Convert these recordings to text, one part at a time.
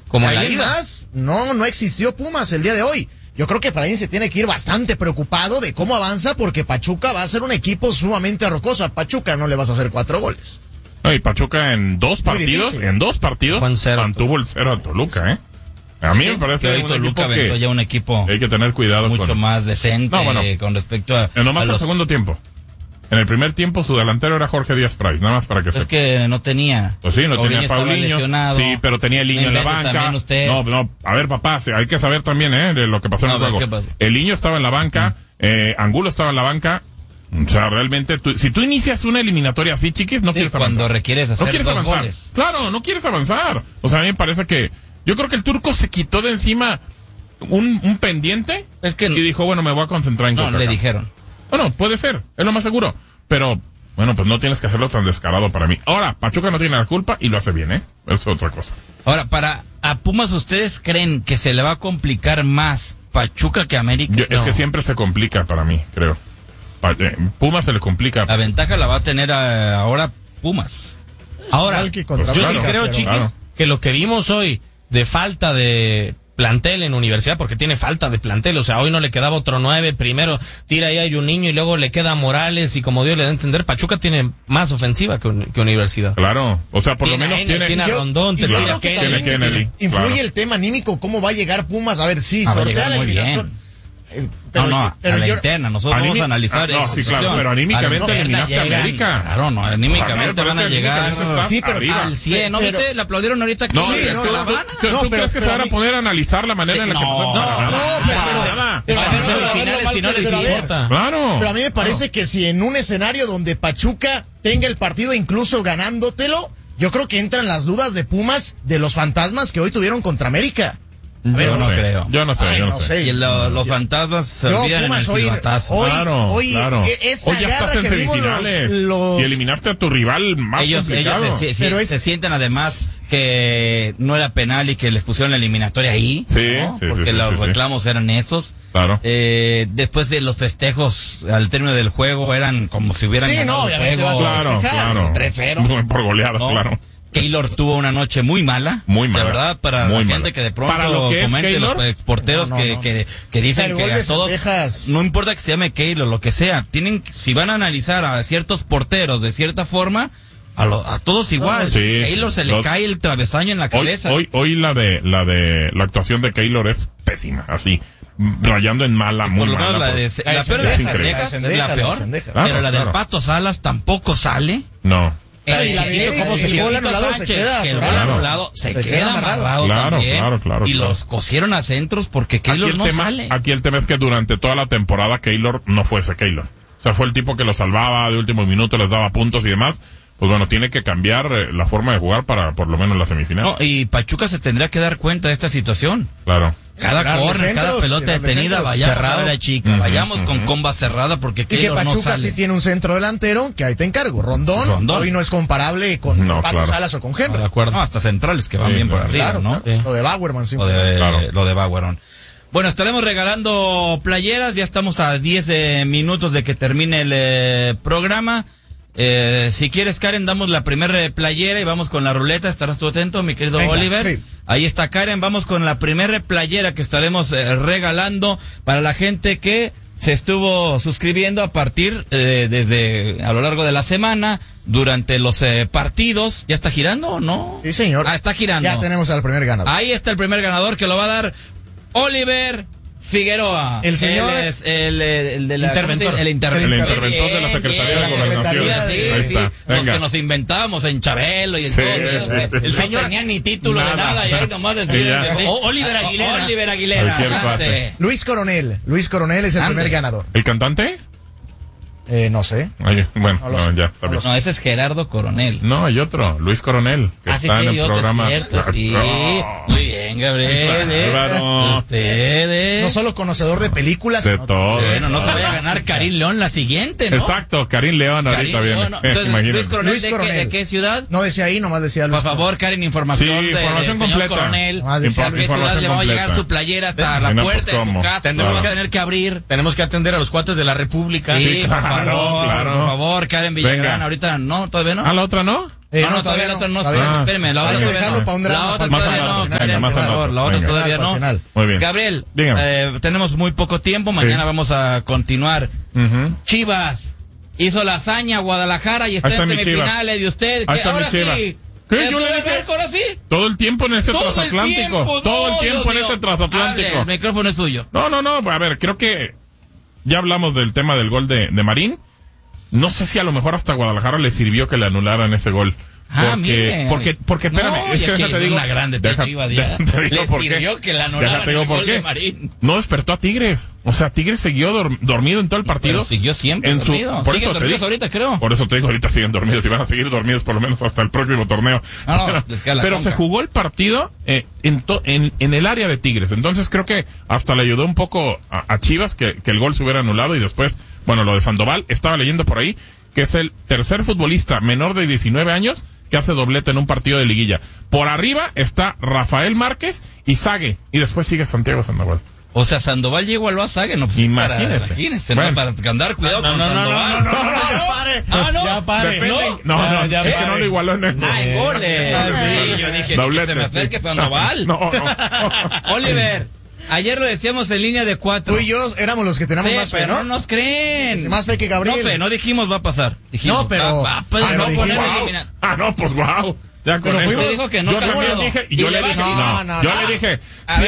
Como de ahí más, no existió Pumas el día de hoy. Yo creo que Efraín se tiene que ir bastante preocupado de cómo avanza, porque Pachuca va a ser un equipo sumamente rocoso. A Pachuca no le vas a hacer 4 goles. Y Pachuca en dos partidos mantuvo el 0 a Toluca, A mí me parece que Toluca aventó ya un equipo hay que tener cuidado mucho más decente con respecto a nomás al segundo tiempo. En el primer tiempo su delantero era Jorge Díaz Price, nada más para que sepa. Es que no tenía. Pues sí, no tenía Paulinho. Sí, pero tenía el Liño en la banca. No, a ver, papá, hay que saber también, de lo que pasó en el juego. El Liño estaba en la banca, Angulo estaba en la banca. O sea, realmente, si tú inicias una eliminatoria así, chiquis, no quieres avanzar. Cuando requieres hacer no quieres avanzar. Goles. Claro, no quieres avanzar. O sea, a mí me parece que yo creo que el turco se quitó de encima un pendiente y dijo, bueno, me voy a concentrar en Coca. No, le dijeron. Bueno, puede ser, es lo más seguro. Pero, bueno, pues no tienes que hacerlo tan descarado para mí. Ahora, Pachuca no tiene la culpa y lo hace bien, Eso es otra cosa. Ahora, a Pumas, ¿ustedes creen que se le va a complicar más Pachuca que América? Es que siempre se complica para mí, creo. Pumas se le complica. La ventaja la va a tener ahora Pumas. Ahora, yo sí creo, chiquis, que lo que vimos hoy de falta de plantel en Universidad, porque tiene falta de plantel, o sea, hoy no le quedaba otro 9, primero tira ahí a un niño y luego le queda a Morales, y como Dios le da a entender, Pachuca tiene más ofensiva que Universidad. Claro, o sea, por lo menos tiene a Rondón, tiene Kennedy. Influye el tema anímico, cómo va a llegar Pumas, a ver si sortea la eliminación. A la interna, nosotros vamos a analizar eso. Sí, claro, pero anímicamente eliminaste a América. Claro, no, anímicamente van a llegar. Sí, pero al 100, ¿no viste? Le aplaudieron ahorita que ¿Tú crees que se van a poner a analizar la manera en la que pero semifinales si no les importa? Claro. Pero a mí me parece que si en un escenario donde Pachuca tenga el partido incluso ganándotelo, yo creo que entran las dudas de Pumas de los fantasmas que hoy tuvieron contra América. Yo no creo. Yo no sé. Y los fantasmas se olvidan en el silbatazo. Claro. Hoy ya estás en semifinales. Y eliminaste a tu rival más complicado. Ellos se sienten además que no era penal y que les pusieron la eliminatoria ahí. Sí, ¿no? Porque los reclamos eran esos. Claro. Después de los festejos al término del juego eran como si hubieran ganado el juego. Claro. 3-0. Por goleada, claro. Keylor tuvo una noche muy mala. De verdad, para la gente que de pronto comente, los exporteros que dicen que a todos, no importa que se llame Keylor, lo que sea, si van a analizar a ciertos porteros de cierta forma, a todos igual. Keylor se le cae el travesaño en la cabeza. Hoy la actuación de Keylor es pésima, así, rayando en mala, muy mala. La peor es la peor, pero la del Pato Salas tampoco sale. No. Como se quedó anulado, se queda amarrado también. Claro. Y los cosieron a centros porque Keylor no sale. Aquí el tema es que durante toda la temporada Keylor no fue ese Keylor. O sea, fue el tipo que lo salvaba de último minuto, les daba puntos y demás. Pues bueno, tiene que cambiar la forma de jugar para por lo menos la semifinal. No, y Pachuca se tendría que dar cuenta de esta situación. Claro. Cada corner, cada pelota detenida, vayamos a la chica, vayamos con comba cerrada porque Keylor Pachuca no sale. sí tiene un centro delantero que ahí te encargo. Rondón hoy no es comparable con Pato Salas o con Henry. De acuerdo. No, hasta centrales que van bien por arriba, ¿no? Lo de Bauerman, sí. Lo de Bauerman. Bueno, estaremos regalando playeras, ya estamos a 10 minutos de que termine el programa. Si quieres, Karen, damos la primera playera y vamos con la ruleta. ¿Estarás tú atento, mi querido Oliver? Sí. Ahí está Karen, vamos con la primera playera que estaremos regalando para la gente que se estuvo suscribiendo a partir desde a lo largo de la semana, durante los partidos. ¿Ya está girando o no? Sí, señor. Está girando. Ya tenemos al primer ganador. Ahí está el primer ganador que lo va a dar Oliver Figueroa. El señor es el de la interventor. El interventor de la Secretaría de Gobernación. Sí. Los que nos inventábamos en Chabelo y en todo. El señor no tenía ni título de nada y ahí nomás Oliver Aguilera. Oliver Aguilera. Luis Coronel es el primer ganador. ¿El cantante? No sé. Ya está bien. No, ese es Gerardo Coronel. No, hay otro, Luis Coronel, que está en el programa. Sí, muy bien, Gabriel. Ustedes. No solo conocedor de películas, de todo. Bueno, no se vaya a ganar Karim León la siguiente, ¿no? Exacto, Karim León ahorita viene. Entonces, Luis Coronel, ¿de qué ciudad? No decía ahí, nomás decía Luis. Por favor, Karen, información información completa. Coronel. ¿A qué ciudad le va a llegar su playera hasta la puerta de su casa? Tenemos que tener que abrir. Tenemos que atender a los cuates de la República. Sí, por favor. Claro. Por favor, Karen Villagrán. Venga. Ahorita no, todavía no. ¿A la otra no? No, todavía la otra no. Espérenme, la otra todavía no. La otra todavía no, Karen, por favor. La otra todavía no. Muy bien. Gabriel, tenemos muy poco tiempo. Mañana vamos a continuar. Chivas hizo la hazaña a Guadalajara y está en semifinales. ¿Y usted? Ahora sí. ¿Qué? Yo le dije, todo el tiempo en ese transatlántico. Todo el tiempo en ese transatlántico. El micrófono es suyo. No. A ver, creo que ya hablamos del tema del gol de Marín. No sé si a lo mejor hasta Guadalajara le sirvió que le anularan ese gol. Porque espérame, es que déjate digo. Una grande te digo por qué. Que la anularan el gol de Marín. No despertó a Tigres. O sea, Tigres siguió dormido en todo el partido. Pero siguió siempre dormido. Por eso te digo ahorita, creo. Por eso te digo, ahorita siguen dormidos y van a seguir dormidos por lo menos hasta el próximo torneo. Pero se jugó el partido en el área de Tigres. Entonces creo que hasta le ayudó un poco a Chivas que el gol se hubiera anulado y después, bueno, lo de Sandoval, estaba leyendo por ahí que es el tercer futbolista menor de 19 años que hace doblete en un partido de liguilla. Por arriba está Rafael Márquez y Sague, y después sigue Santiago Sandoval. O sea, Sandoval llegó al Sague, no, pues imagínese, bueno. Para andar cuidado con Sandoval. Ya pare. Es que no lo igualó en eso. ¡Ay, goles! Sí, yo dije, que se me acerque Sandoval. No. Oliver. Ayer lo decíamos en línea de 4. Tú y yo éramos los que tenemos más fe, pero no nos creen. Más fe que Gabriel. No dijimos va a pasar. Dijimos, no, pero... pues wow. Ya con eso. Usted dijo que no, yo le dije,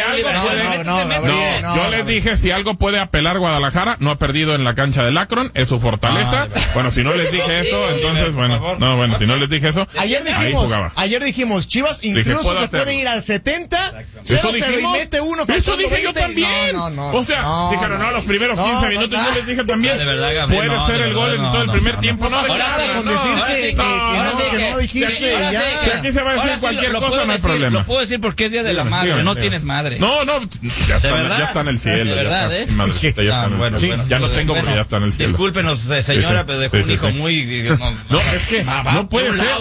yo les dije, si algo puede apelar Guadalajara, no ha perdido en la cancha del Akron, es su fortaleza. Bueno, si no les dije eso, entonces, bueno, si no les dije eso, ayer dijimos, Chivas incluso se puede ir al 70, 0-0 y mete uno. Eso dije yo también. O sea, dijeron, no, los primeros 15 minutos yo les dije también, puede ser el gol en todo el primer tiempo. No pasa nada con decir que no dijiste ya. Si aquí se va a decir cualquier cosa, no hay problema. Lo puedo decir porque es Día de la Madre. No tienes madre. No, ya está en el cielo. De verdad, ¿eh? Ya no tengo porque ya está en el cielo. Discúlpenos, señora, pero dejó un hijo muy... No, es que no puede ser.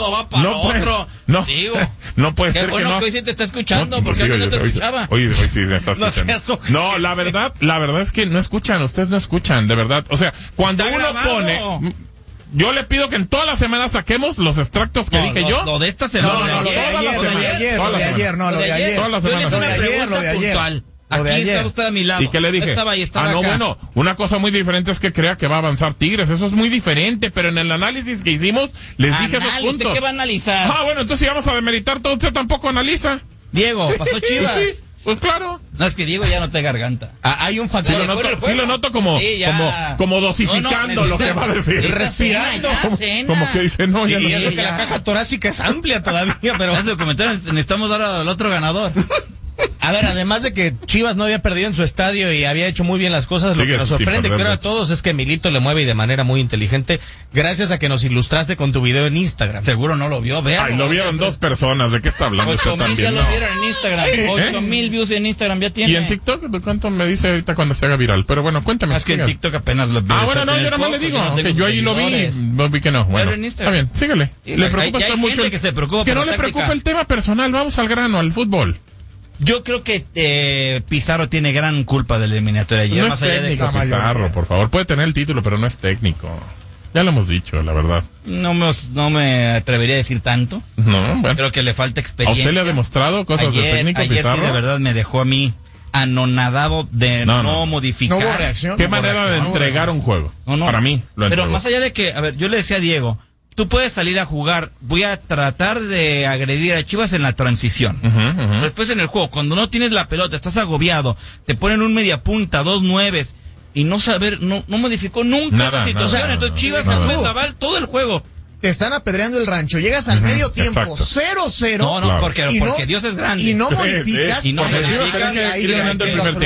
No puede ser que no. Qué bueno que hoy sí te está escuchando, porque antes no te escuchaba. Hoy sí me está escuchando. No, la verdad es que no escuchan, ustedes no escuchan, de verdad. O sea, cuando uno pone... Yo le pido que en toda la semana saquemos los extractos que dije yo. Lo de esta semana. Lo de ayer. Toda la semana. Lo de ayer. Aquí está usted a mi lado. ¿Y qué le dije? Bueno, una cosa muy diferente es que crea que va a avanzar Tigres. Eso es muy diferente, pero en el análisis que hicimos, les dije esos puntos. ¿Qué va a analizar? Bueno, entonces si vamos a demeritar todo, usted tampoco analiza. Diego, pasó Chivas. Pues claro. No, es que Diego ya no te garganta. Hay un factor. Sí lo noto como dosificando lo que va a decir. Respirando. Como que dice, no, ya y no. eso que la caja torácica es amplia todavía, pero... Antes de comentar, necesitamos dar al otro ganador. A ver, además de que Chivas no había perdido en su estadio y había hecho muy bien las cosas, lo que nos sorprende, creo, a todos es que Milito le mueve y de manera muy inteligente, gracias a que nos ilustraste con tu video en Instagram. Seguro no lo vio, vean. Ay, lo vieron 2 personas, ¿de qué está hablando usted también? Ya lo vieron en Instagram, 8,000 views en Instagram ya tiene. ¿Y en TikTok? ¿De cuánto me dice ahorita cuando se haga viral? Pero bueno, cuéntame. Es que en TikTok apenas lo vi. Bueno, no, yo nada más le digo, que yo ahí lo vi que no. Bueno, está bien, síguele. Le preocupa estar mucho que no le preocupa el tema personal, vamos al grano, al fútbol. Yo creo que Pizarro tiene gran culpa de la eliminatoria. No es técnico, Pizarro, por favor. Puede tener el título, pero no es técnico. Ya lo hemos dicho, la verdad. No me atrevería a decir tanto. No, bueno. Creo que le falta experiencia. ¿A usted le ha demostrado cosas de técnico, Pizarro? Sí, de verdad me dejó a mí anonadado de no modificar. No hubo reacción. ¿Qué manera de entregar un juego? Para mí, lo entregó. Pero más allá de que, a ver, yo le decía a Diego, tú puedes salir a jugar, voy a tratar de agredir a Chivas en la transición. Después en el juego, cuando no tienes la pelota, estás agobiado, te ponen un media punta, 2 9s, y no modificó nunca esa situación. Entonces Chivas sacó todo el juego. Te están apedreando el rancho, llegas al medio tiempo, 0-0. No, porque Dios es grande. Y no modificas. Y no modificas. Ahí yo no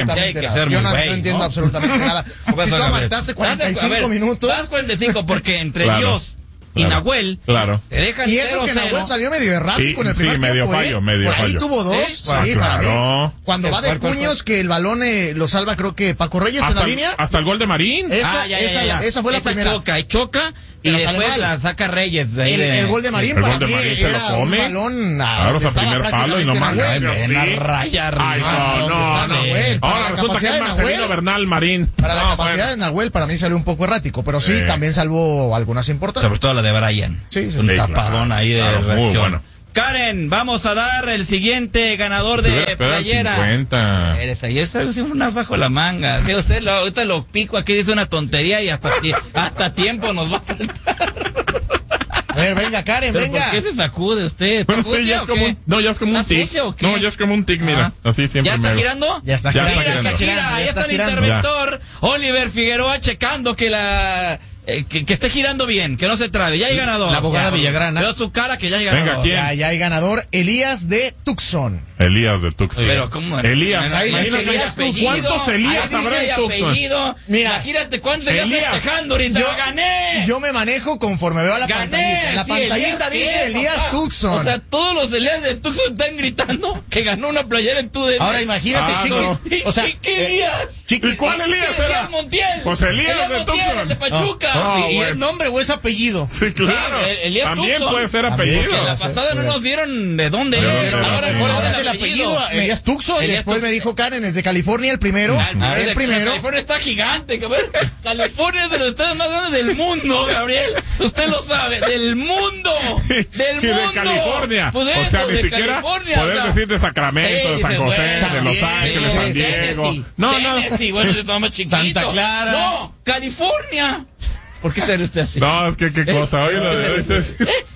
entiendo absolutamente nada. Si tú aguantaste 45 minutos. Vas 45 porque entre Dios y Nahuel, te dejan 0-0. Y eso que Nahuel salió medio errático en el primer tiempo, medio por ahí fallo. Tuvo 2, para mí. Cuando va de puños, que el balón lo salva, creo que Paco Reyes en la línea. Hasta el gol de Marín. Esa fue la primera. Choca Y después la saca Reyes. El gol de Marín para mí era un balón a primer palo y no manda. Ay, no. Ahora resulta que es Marcelino Bernal Marín. Para la capacidad de Nahuel, para mí salió un poco errático, pero sí, también salvó algunas importantes. Sobre todo la de Brian. Sí, un tapadón ahí de reacción. Muy bueno. Karen, vamos a dar el siguiente ganador de playera. 50. Ahí está unas bajo la manga. Sí, usted ahorita lo pico aquí, dice una tontería y hasta tiempo nos va a faltar. A ver, venga, Karen, venga. ¿Por qué se sacude usted? Bueno, sí, ya es como un tic. No, ya es como un tic, mira. Así siempre. ¿Ya está girando? Ya está girando. Ahí está el interventor. Oliver Figueroa checando que que esté girando bien, que no se trabe. Ya hay ganador. La abogada Villagrana. Veo su cara que ya hay ganador. Venga, ¿quién? Ya hay ganador. Elías de Tucson. Elías de Tucson. Pero ¿cómo? Elías. ¿Cuántos Elías habrá en Tucson? Mira, imagínate cuántos Elías festejando ahorita. Yo gané. Yo me manejo conforme veo la pantallita. En la pantallita dice Elías Tucson. O sea, todos los Elías de Tucson están gritando que ganó una playera en tu dedo. Ahora imagínate, Chiquis. O sea, ¿qué Elías? ¿Y cuál Elías era? Elías Montiel. Pues Elías de Tucson. El de Pachuca. ¿Y el nombre o es apellido? Sí, claro. Elías también Tucson. puede ser apellido. La pasada no nos dieron de dónde. Ahora es el apellido. Elías Tucson. Y después me dijo Karen, es de California el primero. El primero. California está gigante, cabrón. California es de los estados más grandes del mundo, Gabriel. Usted lo sabe. Del mundo. Del mundo. Y de California. Pues o sea, ni siquiera poder decir de Sacramento, de San José, de Los Ángeles, San Diego. Sí, bueno, de más chiquito. Santa Clara. No, California. ¿Por qué se usted así? No, es que qué cosa. Oye, lo de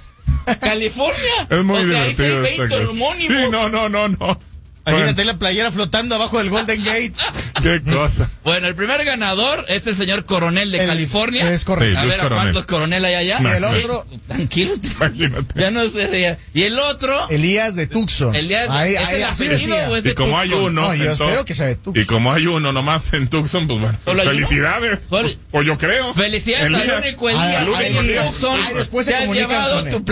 California. Es muy divertido. Sí, no. Imagínate la playera flotando abajo del Golden Gate. Qué cosa. Bueno, el primer ganador es el señor Coronel de California. Es correcto. Sí, a ver, ¿a cuántos Coronel hay allá? Y el otro. Tranquilo. Imagínate. Ya no se ría. Y el otro. Elías de Tucson. Elías ¿es el apellido o es de Y como hay uno. No, yo espero que sea de Tucson. Y como hay uno nomás en Tucson, pues bueno. Felicidades. Pues yo creo. Felicidades al único Elías. De Tucson. Después se comunican con él.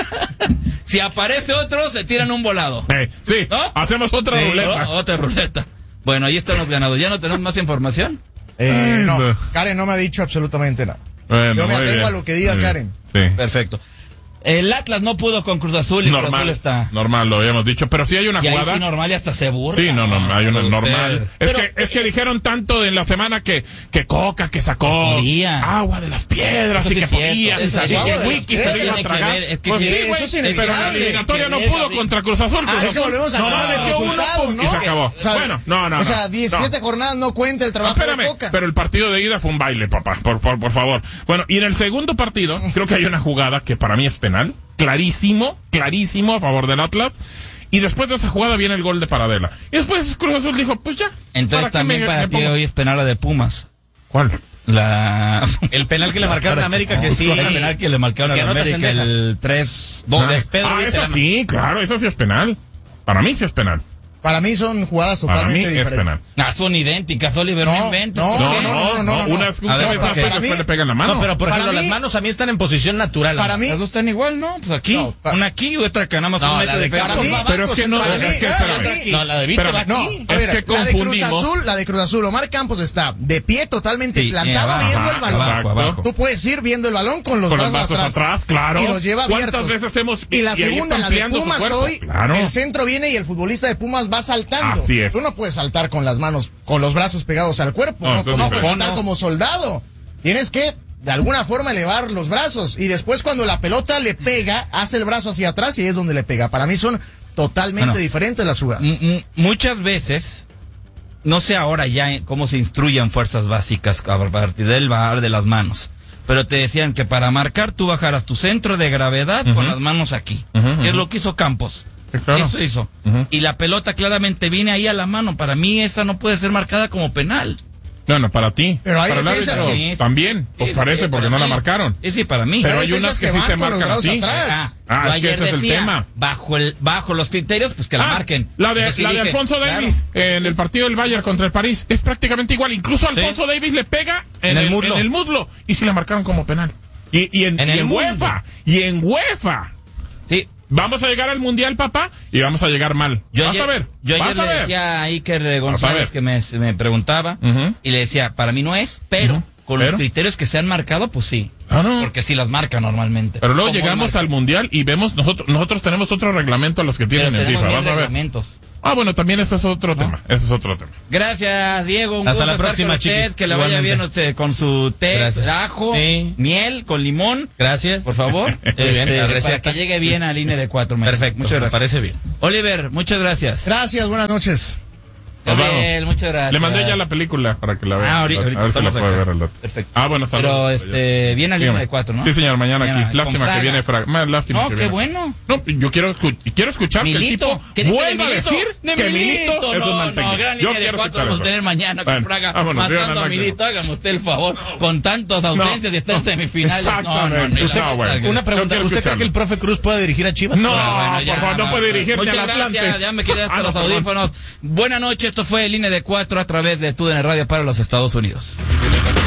Si aparece otro, se tiran un volado. Sí, ¿no? Hacemos otra ruleta. ¿no? Otra ruleta. Bueno, ahí están los ganados. ¿Ya no tenemos más información? No. Karen no me ha dicho absolutamente nada. Bueno, yo me atengo a lo que diga Karen. Sí. Perfecto. El Atlas no pudo con Cruz Azul y Cruz Azul está... Normal, lo habíamos dicho, pero sí hay una jugada... Sí, normal y hasta se burla. Sí, no, hay una normal. Es que dijeron tanto en la semana que Coca, que sacó agua de las piedras y que podían, y que Wiki se lo iba a tragar. Pues sí, güey, pero en la eliminatoria no pudo contra Cruz Azul. Es que volvemos a hablar de resultados, ¿no? Y se acabó. Bueno, no. O sea, 17 jornadas no cuenta el trabajo de Coca. Pero el partido de ida fue un baile, papá, por favor. Bueno, y en el segundo partido, creo que hay una jugada que para mí es penal. Clarísimo a favor del Atlas. Y después de esa jugada viene el gol de Paradela. Y después Cruz Azul dijo, pues ya. Entonces también para ti hoy es penal la de Pumas. ¿Cuál? El penal que le marcaron a América, que sí. El penal que le marcaron a América, el 3-2. Eso sí, claro, eso sí es penal. Para mí sí es penal. Para mí son jugadas totalmente diferentes. Son idénticas, Oliver, no inventes. No. Una es un cabezazo y después le pegan la mano. No, pero por ejemplo, las manos a mí están en posición natural. Para mí. Las dos están igual, ¿no? Pues aquí. Una aquí y otra que nada más un metro de diferencia. Pero es que no, no, la de Víctor aquí. Es que confundimos. La de Cruz Azul, Omar Campos está de pie totalmente plantado viendo el balón. Tú puedes ir viendo el balón con los brazos atrás, claro. Y los lleva abiertos. ¿Cuántas veces hemos... Y la segunda, la de Pumas hoy, el centro viene y el futbolista de Pumas va saltando. Así es. Tú no puedes saltar con las manos, con los brazos pegados al cuerpo. No puedes saltar como soldado. Tienes que, de alguna forma, elevar los brazos. Y después, cuando la pelota le pega, hace el brazo hacia atrás y es donde le pega. Para mí son totalmente diferentes las jugadas. Muchas veces, no sé ahora ya cómo se instruyen fuerzas básicas a partir del bar de las manos. Pero te decían que para marcar tú bajaras tu centro de gravedad con las manos aquí. Que es lo que hizo Campos. Claro. Eso hizo. Y la pelota claramente viene ahí a la mano. Para mí esa no puede ser marcada como penal. No, para ti. Pero hay para el árbitro también, pues parece, porque no la marcaron. Sí, para mí. Pero hay unas que sí se marcan así. Es que ese es el tema. Bajo los criterios, pues que la marquen. La de Alfonso Davis, en el partido del Bayern contra el París, es prácticamente igual. Incluso Alfonso Davis le pega en el muslo. Y si la marcaron como penal. Y en UEFA. Y en UEFA. Sí. Vamos a llegar al Mundial, papá, y vamos a llegar mal. Vas a ver. Yo ayer le decía a Iker González que me preguntaba, y le decía, para mí no es, pero con los criterios que se han marcado, pues sí. No. Porque sí las marca normalmente. Pero luego llegamos al Mundial y vemos, nosotros tenemos otro reglamento a los que tienen el FIFA. Vas a ver. Bueno, también ese es otro tema. Ese es otro tema. Gracias, Diego. Hasta la próxima, Chiquis. Que le vaya bien con su té, ajo, miel, con limón. Gracias. Por favor. Para que llegue bien a línea de 4. Perfecto. Muchas gracias. Parece bien. Oliver, muchas gracias. Gracias, buenas noches. Gabriel, muchas gracias. Le mandé ya la película para que la vea. Ahorita a ver si la puede ver al dato. Perfecto. Bueno, saludos. Pero, viene a línea de 4, ¿no? Sí, señor, mañana aquí. Lástima que viene lástima que qué viene. Bueno. No, yo quiero escuchar Milito, que el tipo vuelva a decir que Milito es un mal técnico. Yo quiero escuchar vamos a tener mañana con Fraga matando a Milito. Hágame usted el favor. Con tantas ausencias y está en semifinales. No. Una pregunta. ¿Usted cree que el profe Cruz puede dirigir a Chivas? No, por favor, no puede dirigir ni al Atlante. Muchas gracias. Ya me quedé hasta los audífonos. Buenas noches. Esto fue Línea de 4 a través de TUDN Radio para los Estados Unidos.